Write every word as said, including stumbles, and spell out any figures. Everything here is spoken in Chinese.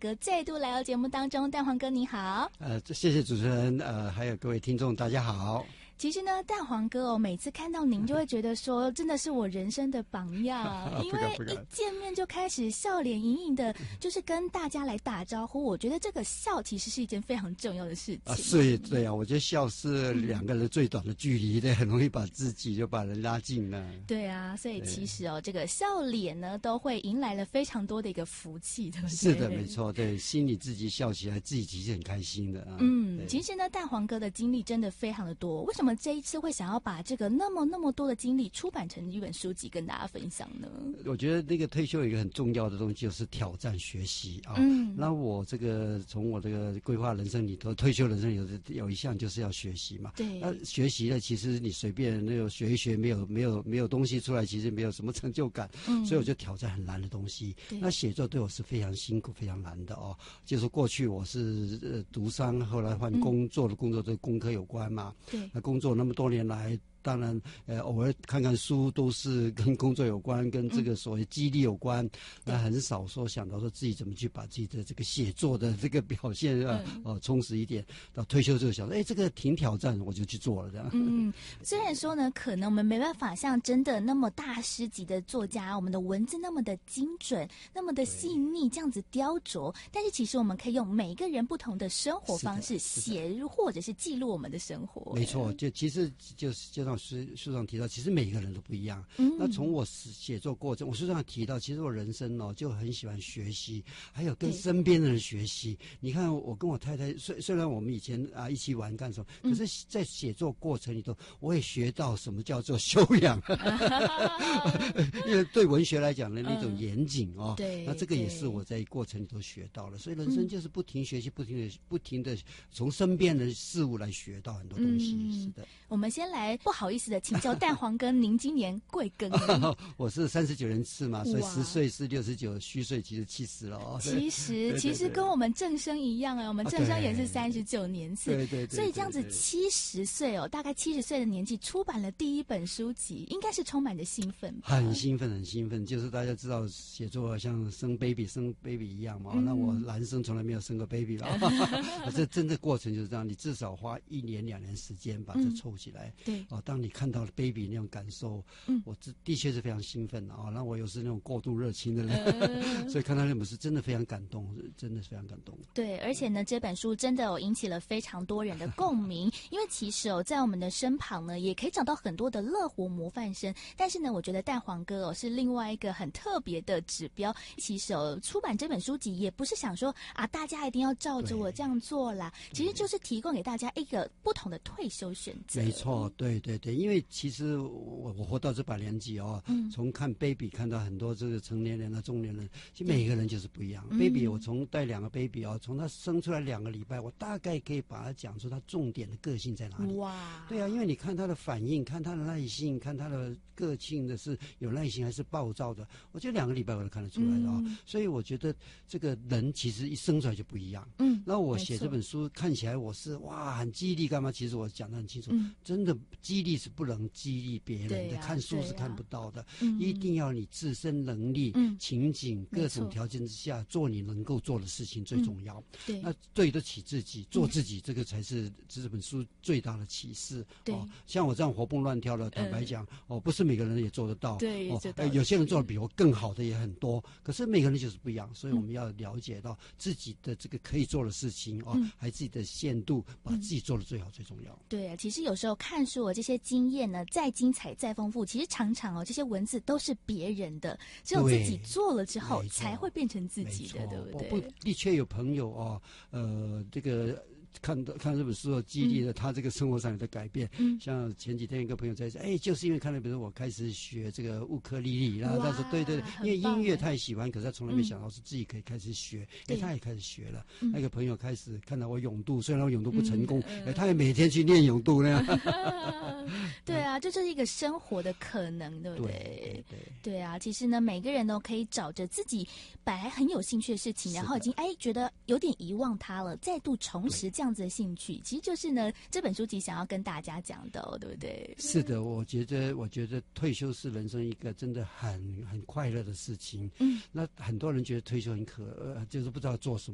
哥再度来到节目当中。蛋黄哥你好。 呃，谢谢主持人，呃，还有各位听众，大家好。 其实呢，蛋黄哥哦，每次看到您就会觉得说，真的是我人生的榜样，因为一见面就开始笑脸盈盈的，就是跟大家来打招呼。我觉得这个笑其实是一件非常重要的事情。 啊，是，对啊，我觉得笑是两个人最短的距离的，很容易把自己就把人拉近了。 对啊，所以其实哦，这个笑脸呢，都会迎来了非常多的一个福气，对不对？ 是的，没错，对，心里自己笑起来，自己其实很开心的啊。 嗯，其实呢，蛋黄哥的经历真的非常的多，为什么？那么这一次会想要把这个那么那么多的经历出版成一本书籍跟大家分享呢？ 我觉得那个退休有一个很重要的东西就是挑战学习啊。 嗯， 那我这个从我这个规划人生里头，退休人生有有一项就是要学习嘛。 对。 那学习呢，其实你随便那个学一学，没有没有没有东西出来，其实没有什么成就感。嗯。所以我就挑战很难的东西。那写作对我是非常辛苦、非常难的哦。就是过去我是呃读商，后来换工作的工作跟工科有关嘛。 对。 那工作那么多年来，当然，呃，偶尔看看书都是跟工作有关，跟这个所谓激励有关。嗯、那很少说想到说自己怎么去把自己的这个写作的这个表现啊，嗯、呃，充实一点。到退休之后想说，哎，这个挺挑战，我就去做了这样。 嗯，虽然说呢，可能我们没办法像真的那么大师级的作家，我们的文字那么的精准，那么的细腻，这样子雕琢，但是其实我们可以用每个人不同的生活方式写入或者是记录我们的生活。 没错，就其实就是就像书书上提到，其实每个人都不一样。嗯，那从我写作过程，我书上提到，其实我人生哦就很喜欢学习，还有跟身边的人学习。你看，我跟我太太虽虽然我们以前啊一起玩干什么，可是在写作过程里头，我也学到什么叫做修养。因为对文学来讲的那种严谨哦， 对， 那这个也是我在过程里头学到了。所以人生就是不停学习，不停的不停的从身边的事物来学到很多东西。嗯、是的， 我们先来不好意思的请教蛋黄哥，您今年贵庚？ 我是三十九年次嘛，所以十岁是六十九，虚岁其实七十了哦。 其实其实跟我们正生一样啊，我们正生也是三十九年次， 对对对。 所以这样子七十岁哦，大概七十岁的年纪出版了第一本书籍，应该是充满着兴奋吧？ 很兴奋，很兴奋。就是大家知道写作像生 baby 生 baby 一样嘛，嗯、那我男生从来没有生过 baby 了。这真的过程就是这样，你至少花一年两年时间把这凑起来。 嗯、对。 哦，当你看到了 baby 那种感受，嗯，我这的确是非常兴奋的啊。那、哦、我又是那种过度热情的人，呃、所以看到那本书真的非常感动，真的是非常感动。 对，而且呢，这本书真的有引起了非常多人的共鸣，因为其实哦，在我们的身旁呢，也可以找到很多的乐活模范生。但是呢，我觉得蛋黄哥哦是另外一个很特别的指标。其实哦，出版这本书籍也不是想说啊，大家一定要照着我这样做啦，其实就是提供给大家一个不同的退休选择。 没错，对对对，因为其实我我活到这把年纪哦，嗯、从看 baby 看到很多这个成年人啊、中年人，其实每一个人就是不一样。嗯、baby 我从带两个 baby 哦，从他生出来两个礼拜，我大概可以把他讲出他重点的个性在哪里。 哇， 对啊，因为你看他的反应，看他的耐性，看他的个性的是有耐心还是暴躁的，我觉得两个礼拜我都看得出来的哦。嗯、所以我觉得这个人其实一生出来就不一样。嗯，那我写这本书看起来我是哇很激励干嘛？其实我讲得很清楚，嗯、真的激励是不能激励别人的，啊、看书是看不到的，嗯、一定要你自身能力、嗯、情景各种条件之下做你能够做的事情最重要。嗯、 对， 那对得起自己，做自己，这个才是这本书最大的启示。 对、 哦，像我这样活蹦乱跳的，坦白讲，呃、哦，不是每个人也做得到。 对， 哦，呃、有些人做的比我更好的也很多，可是每个人就是不一样，所以我们要了解到自己的这个可以做的事情哦，嗯、还有自己的限度，把自己做的最好最重要。 对啊，其实有时候看书的这些经验呢，再精彩再丰富，其实常常哦，这些文字都是别人的，只有自己做了之后才会变成自己的，对不对？ 不，的确有朋友哦，呃，这个。看到看这本书，激励了他这个生活上的改变。嗯，像前几天一个朋友在说，哎，就是因为看了，比如我开始学这个乌克丽丽，然后他说，对对对，因为音乐太喜欢，可是他从来没想到是自己可以开始学，哎、嗯，他也开始学了。嗯、那个朋友开始看到我咏渡，虽然我咏渡不成功，哎、嗯，他也每天去练咏渡那样。 对啊，这就是一个生活的可能，对不对？ 对 对, 对, 对啊，其实呢，每个人都可以找着自己本来很有兴趣的事情，然后已经哎觉得有点遗忘它了，再度重拾这样子的兴趣，其实就是呢这本书籍想要跟大家讲的、哦，对不对？ 是的，我觉得我觉得退休是人生一个真的很很快乐的事情。嗯，那很多人觉得退休很可，呃，就是不知道做什么。